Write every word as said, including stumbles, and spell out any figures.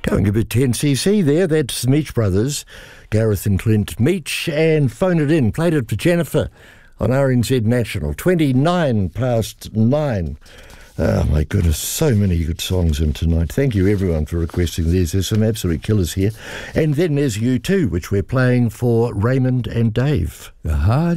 Going a bit ten C C there. That's Meech Brothers, Gareth and Clint Meech, and Phone It In. Played it for Jennifer on R N Z National. twenty-nine past nine. Oh, my goodness, so many good songs in tonight. Thank you, everyone, for requesting these. There's some absolute killers here. And then there's U two, which we're playing for Raymond and Dave. The heart